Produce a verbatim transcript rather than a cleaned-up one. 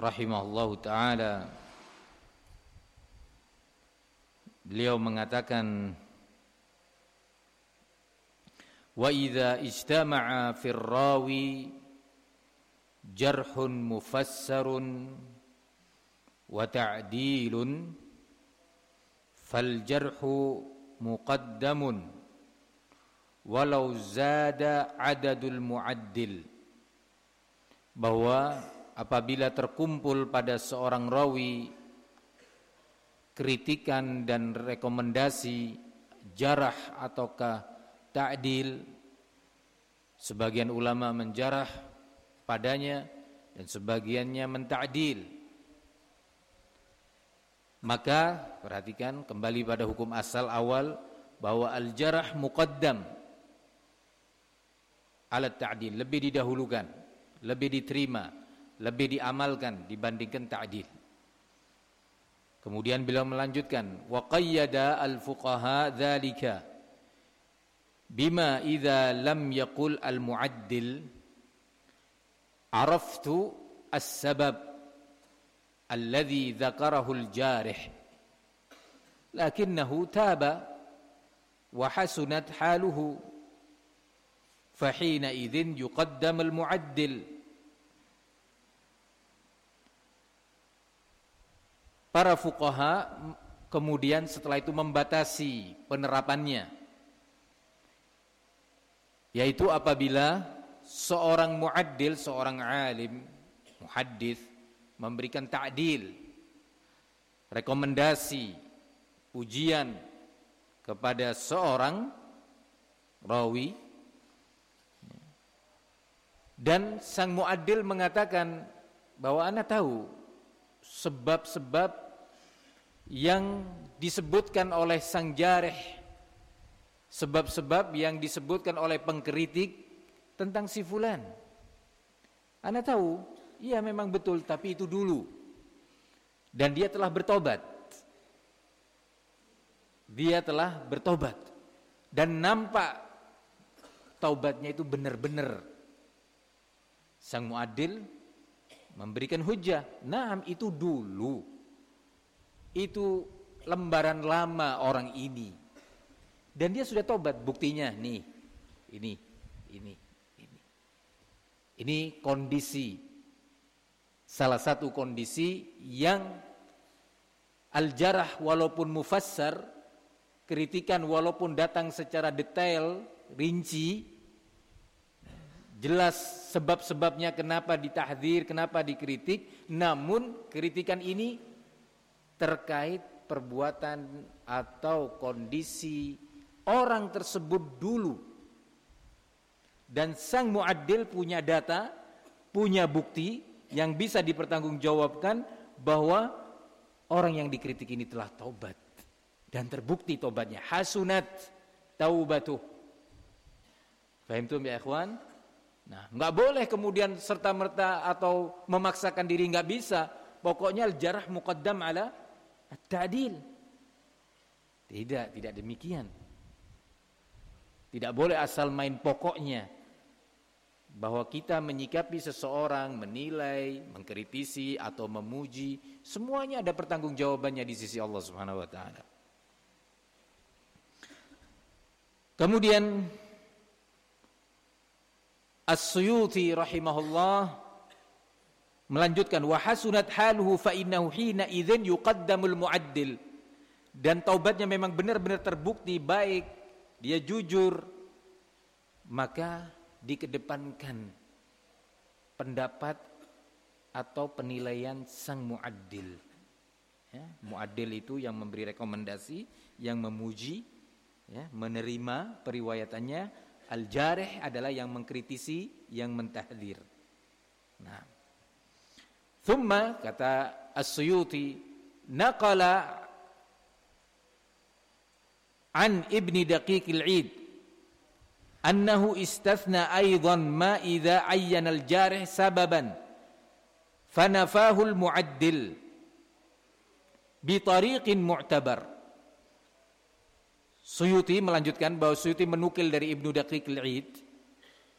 rahimahullahu taala, beliau mengatakan, wa idza ijtama'a fir rawi jarhun mufassarun wa ta'dilun fal jarhu muqaddamun walau zada adadul mu'addil. Bahwa apabila terkumpul pada seorang rawi kritikan dan rekomendasi jarah ataukah ta'dil, sebagian ulama menjarah padanya dan sebagiannya menta'dil, maka perhatikan kembali pada hukum asal awal bahwa al-jarah muqaddam ala ta'dil, lebih didahulukan, lebih diterima, lebih diamalkan dibandingkan ta'dil. Kemudian beliau melanjutkan, wa qayyada al-fuqaha dzalika bima idza lam yaqul al-mu'addil araftu as-sabab alladhi dzakarahu al-jarih lakinnahu taba wa hasunat haluhu fahina idzin yuqaddam al-mu'addil. Para fuqaha kemudian setelah itu membatasi penerapannya, yaitu apabila seorang mu'addil, seorang alim, muhaddits memberikan ta'dil, rekomendasi, pujian kepada seorang rawi, dan sang mu'addil mengatakan bahwa ana tahu sebab-sebab yang disebutkan oleh sang jarih, sebab-sebab yang disebutkan oleh pengkritik tentang si fulan. Ana tahu, iya memang betul, tapi itu dulu. Dan dia telah bertobat. Dia telah bertobat. Dan nampak taubatnya itu benar-benar. Sang muadil memberikan hujjah. Naam, itu dulu. Itu lembaran lama orang ini. Dan dia sudah tobat, buktinya nih. Ini, ini, ini. Ini kondisi, salah satu kondisi yang al-jarah walaupun mufassar, kritikan walaupun datang secara detail, rinci, jelas sebab-sebabnya kenapa ditahdzir, kenapa dikritik, namun kritikan ini terkait perbuatan atau kondisi orang tersebut dulu. Dan sang mu'addil punya data, punya bukti yang bisa dipertanggungjawabkan bahwa orang yang dikritik ini telah taubat dan terbukti taubatnya. Hasunat taubatuh. Fahimtum ya ikhwan? Nah, enggak boleh kemudian serta-merta atau memaksakan diri, enggak bisa. Pokoknya al-jarh muqaddam ala at-ta'dil. Tidak, tidak demikian. Tidak boleh asal main pokoknya, bahwa kita menyikapi seseorang, menilai, mengkritisi atau memuji, semuanya ada pertanggungjawabannya di sisi Allah Subhanahu wa taala. Kemudian As-Suyuti rahimahullah melanjutkan, wa hasunat haluhu fa innahu hina idzin yuqaddamul mu'addil. Dan taubatnya memang benar-benar terbukti baik, dia jujur, maka dikedepankan pendapat atau penilaian sang mu'addil. Ya, mu'addil itu yang memberi rekomendasi, yang memuji, ya, menerima periwayatannya. Al-jarih adalah yang mengkritisi, yang mentahdzir. Nah, thumma kata As-Suyuti, naqala an Ibni Daqiq al-Id annahu istathna aidan ma idza ayyana al-jarih sababan fanafahu al-mu'addil bi tariqin mu'tabar. Suyuti melanjutkan bahwa Suyuti menukil dari Ibnu Daqiq al-Id